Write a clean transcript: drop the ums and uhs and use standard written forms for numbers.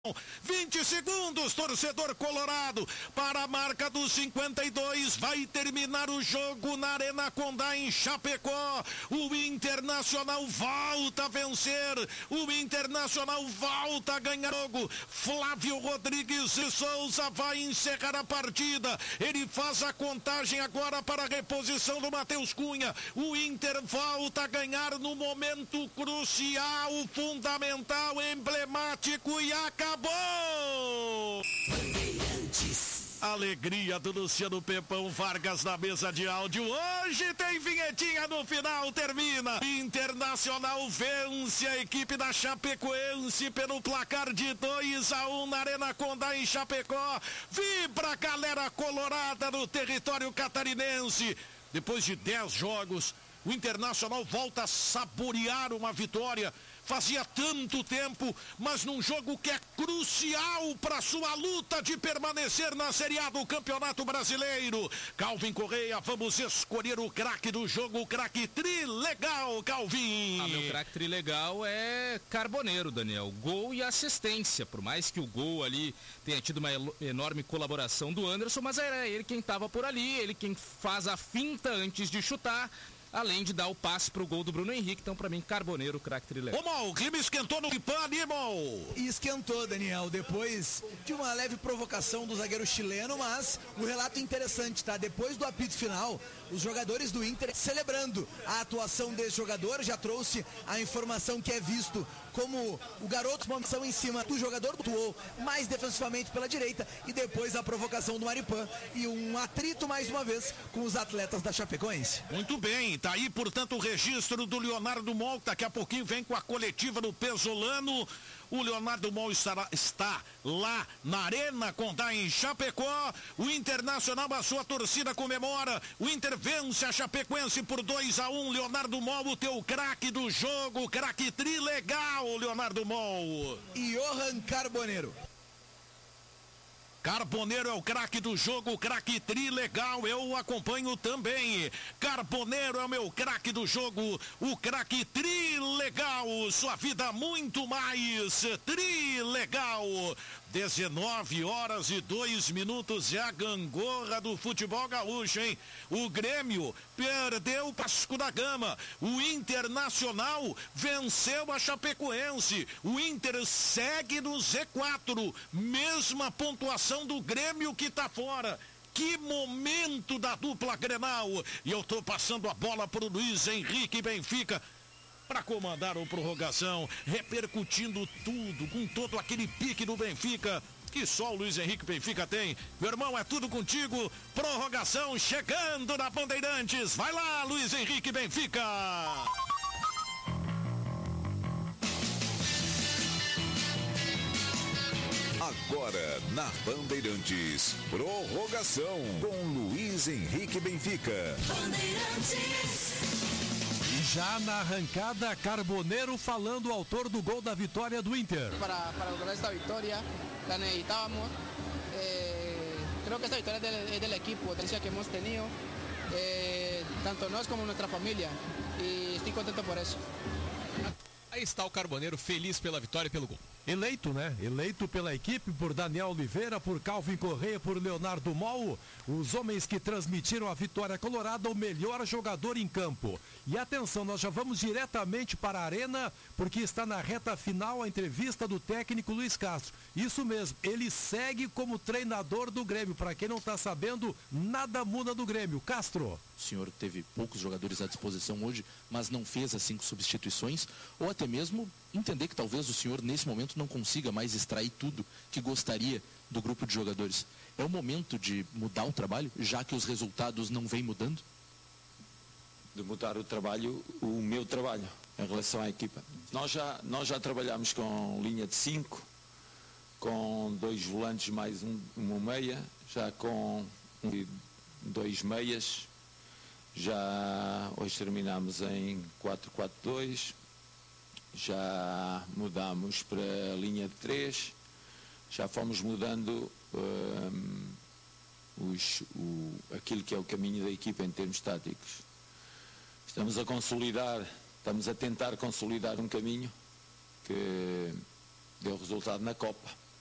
20 segundos, torcedor colorado, para a marca dos 52, vai terminar o jogo na Arena Condá em Chapecó. O Internacional volta a vencer, o Internacional volta a ganhar jogo. Flávio Rodrigues de Souza vai encerrar a partida, ele faz a contagem agora para a reposição do Matheus Cunha. O Inter volta a ganhar no momento crucial, fundamental, emblemático e acabou! Alegria do Luciano Pepão Vargas na mesa de áudio. Hoje tem vinhetinha no final, termina. Internacional vence a equipe da Chapecoense pelo placar de 2-1 na Arena Condá em Chapecó. Vibra a galera colorada no território catarinense. Depois de 10 jogos, o Internacional volta a saborear uma vitória. Fazia tanto tempo, mas num jogo que é crucial para sua luta de permanecer na Série A do Campeonato Brasileiro. Calvin Correia, vamos escolher o craque do jogo, o craque trilegal, Calvin. Meu craque trilegal é Carboneiro, Daniel. Gol e assistência, por mais que o gol ali tenha tido uma enorme colaboração do Anderson, mas era ele quem estava por ali, ele quem faz a finta antes de chutar, além de dar o passe pro gol do Bruno Henrique. Então, pra mim, Carboneiro, craque trilegal. Ô, Mal, o clima esquentou no Ipan ali, Mal. Esquentou, Daniel, depois de uma leve provocação do zagueiro chileno, mas o relato interessante, tá? Depois do apito final, os jogadores do Inter celebrando a atuação desse jogador, já trouxe a informação que é visto como o garoto, uma missão em cima do jogador, atuou mais defensivamente pela direita, e depois a provocação do Maripan e um atrito mais uma vez com os atletas da Chapecoense. Muito bem, tá aí, portanto, o registro do Leonardo Mol, daqui a pouquinho vem com a coletiva do Pesolano. O Leonardo Mol está lá na Arena Condá em Chapecó. O Internacional, a sua torcida comemora. O Inter vence a Chapecoense por 2-1. Leonardo Mol, o teu craque do jogo, craque trilegal, Leonardo Mol. E Johan Carboneiro. Carboneiro é o craque do jogo, craque trilegal, eu acompanho também. Carboneiro é o meu craque do jogo, o craque trilegal, sua vida muito mais trilegal. 19h02 é a gangorra do futebol gaúcho, hein? O Grêmio perdeu o Vasco da Gama, o Internacional venceu a Chapecoense, o Inter segue no Z4, mesma pontuação do Grêmio que tá fora. Que momento da dupla Grenal! E eu tô passando a bola pro Luiz Henrique Benfica para comandar a prorrogação, repercutindo tudo, com todo aquele pique do Benfica, que só o Luiz Henrique Benfica tem. Meu irmão, é tudo contigo. Prorrogação chegando na Bandeirantes. Vai lá, Luiz Henrique Benfica! Agora na Bandeirantes, prorrogação com Luiz Henrique Benfica. Bandeirantes. E já na arrancada, Carboneiro falando, o autor do gol da vitória do Inter. Para lograr esta vitória, la necesitábamos. Creo que esta vitória es del equipo, del que hemos tenido, tanto nós como nuestra familia, y estoy contento por eso. Aí está o Carboneiro, feliz pela vitória e pelo gol. Eleito, né? Eleito pela equipe por Daniel Oliveira, por Calvin Correia, por Leonardo Mol, os homens que transmitiram a vitória colorada, o melhor jogador em campo. E atenção, nós já vamos diretamente para a Arena, porque está na reta final a entrevista do técnico Luiz Castro. Isso mesmo, ele segue como treinador do Grêmio. Para quem não está sabendo, nada muda do Grêmio. Castro. O senhor teve poucos jogadores à disposição hoje, mas não fez as 5 substituições, ou até mesmo entender que talvez o senhor nesse momento não consiga mais extrair tudo que gostaria do grupo de jogadores. É o momento de mudar o trabalho, já que os resultados não vêm mudando? De mudar o trabalho, o meu trabalho, em relação à equipa. Nós já trabalhamos com linha de 5, com 2 volantes mais uma meia, já com 2 meias. Já hoje terminamos em 4-4-2, já mudamos para a linha de 3, já fomos mudando aquilo que é o caminho da equipa em termos táticos. Estamos a tentar consolidar um caminho que deu resultado na Copa.